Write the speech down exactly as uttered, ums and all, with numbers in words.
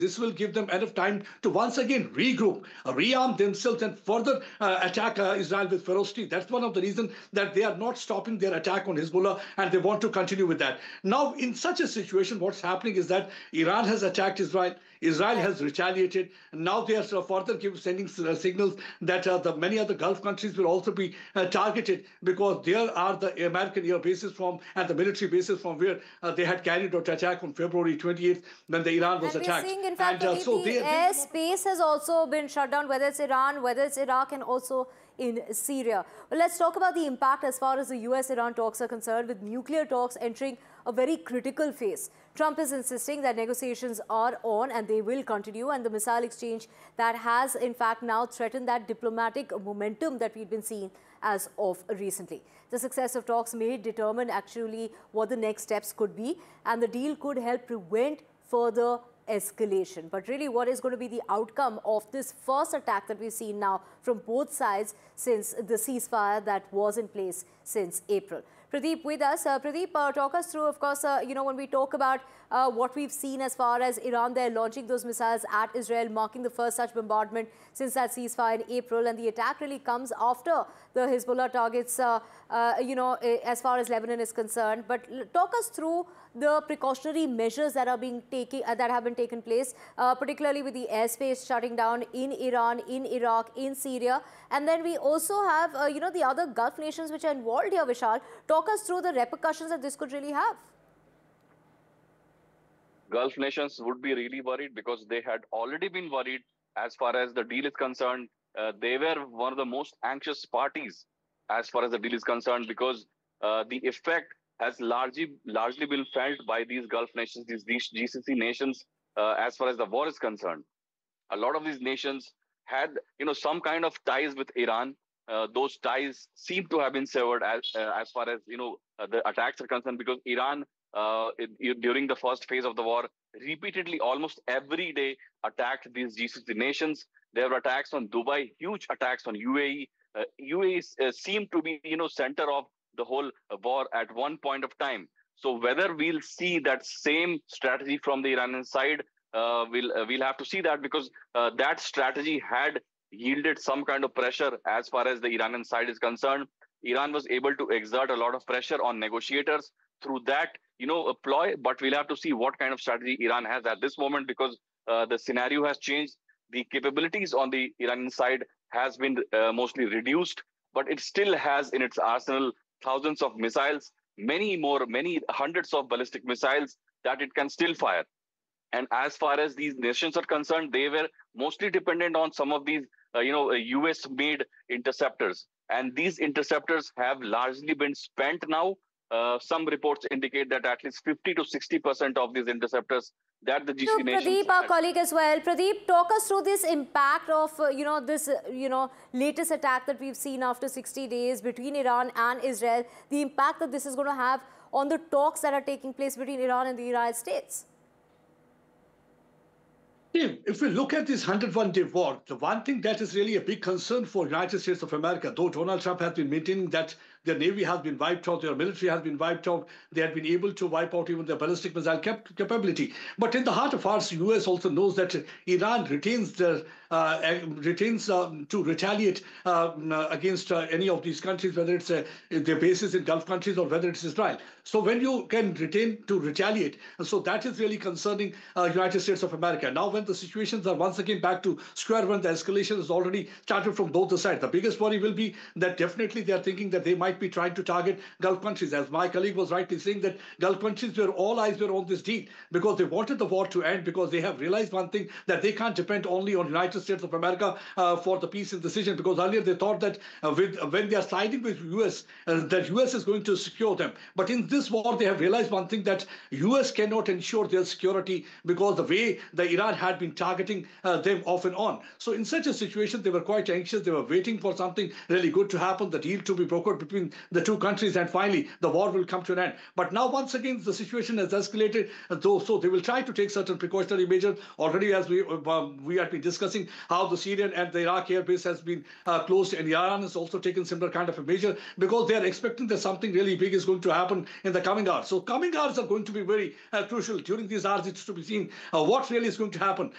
This will give them enough time to once again regroup, uh, rearm themselves, and further uh, attack uh, Israel with ferocity. That's one of the reasons that they are not stopping their attack on Hezbollah, and they want to continue with that. Now, in such a situation, what's happening is that Iran has attacked Israel. Israel Right. has retaliated. Now they are sort of further give, sending uh, signals that uh, the many other Gulf countries will also be uh, targeted, because there are the American air bases from and the military bases from where uh, they had carried out attack on February twenty-eighth when the Iran was And we're attacked. seeing, in fact, And uh, Pradeep, so the they, they airspace has also been shut down, whether it's Iran, whether it's Iraq, and also in Syria. Well, let's talk about the impact as far as the U S Iran talks are concerned, with nuclear talks entering a very critical phase. Trump is insisting that negotiations are on and they will continue, and the missile exchange that has, in fact, now threatened that diplomatic momentum that we've been seeing as of recently. The success of talks may determine actually what the next steps could be, and the deal could help prevent further escalation. But really, what is going to be the outcome of this first attack that we've seen now from both sides since the ceasefire that was in place since April? Pradeep with us. Uh, Pradeep, uh, talk us through, of course, uh, you know, when we talk about uh, what we've seen as far as Iran there launching those missiles at Israel, marking the first such bombardment since that ceasefire in April. And the attack really comes after the Hezbollah targets, uh, uh, you know, as far as Lebanon is concerned. But talk us through the precautionary measures that are being taken, uh, that have been taken place, uh, particularly with the airspace shutting down in Iran, in Iraq, in Syria. And then we also have, uh, you know, the other Gulf nations which are involved here, Vishal. Talk us through the repercussions that this could really have. Gulf nations would be really worried because they had already been worried as far as the deal is concerned. Uh, they were one of the most anxious parties as far as the deal is concerned, because uh, the effect has largely largely been felt by these Gulf nations, these, these G C C nations, uh, as far as the war is concerned. A lot of these nations had, you know, some kind of ties with Iran. Uh, those ties seem to have been severed as uh, as far as, you know, uh, the attacks are concerned, because Iran, uh, it, during the first phase of the war, repeatedly, almost every day, attacked these G C C nations. There were attacks on Dubai, huge attacks on U A E. Uh, U A E uh, seemed to be, you know, center of the whole war at one point of time. So whether we'll see that same strategy from the Iranian side, uh, we'll uh, we'll have to see that, because uh, that strategy had yielded some kind of pressure as far as the Iranian side is concerned. Iran was able to exert a lot of pressure on negotiators through that, you know, a ploy. But we'll have to see what kind of strategy Iran has at this moment, because uh, the scenario has changed. The capabilities on the Iranian side has been uh, mostly reduced, but it still has in its arsenal thousands of missiles, many more, many hundreds of ballistic missiles that it can still fire. And as far as these nations are concerned, they were mostly dependent on some of these, uh, you know, U S-made interceptors. And these interceptors have largely been spent now. Uh, some reports indicate that at least fifty to sixty percent of these interceptors that the So G C C nations Pradeep, our had. colleague as well, Pradeep, talk us through this impact of, uh, you know, this, uh, you know, latest attack that we've seen after sixty days between Iran and Israel, the impact that this is going to have on the talks that are taking place between Iran and the United States. If we look at this one hundred one day war, the one thing that is really a big concern for the United States of America, though Donald Trump has been maintaining that their navy has been wiped out, their military has been wiped out, they have been able to wipe out even their ballistic missile cap capability. But in the heart of hearts, the U S also knows that Iran retains their uh, retains uh, to retaliate uh, against uh, any of these countries, whether it's uh, their bases in Gulf countries or whether it's Israel. So when you can retain to retaliate, so that is really concerning uh, United States of America. Now, when the situations are once again back to square one, the escalation has already started from both the sides. The biggest worry will be that definitely they are thinking that they might be trying to target Gulf countries. As my colleague was rightly saying, that Gulf countries were all eyes were on this deal because they wanted the war to end, because they have realized one thing, that they can't depend only on United States of America uh, for the peace and decision, because earlier they thought that uh, with, uh, when they are siding with U S, uh, that U S is going to secure them. But in this war, they have realized one thing, that U S cannot ensure their security because the way the Iran had been targeting uh, them off and on. So in such a situation, they were quite anxious. They were waiting for something really good to happen, the deal to be brokered between between the two countries, and finally the war will come to an end. But now once again the situation has escalated, though, so they will try to take certain precautionary measures. Already, as we uh, we have been discussing, how the Syrian and the Iraq air base has been uh, closed, and Iran has also taken similar kind of a measure because they are expecting that something really big is going to happen in the coming hours. So coming hours are going to be very uh, crucial. During these hours, it's to be seen uh, what really is going to happen.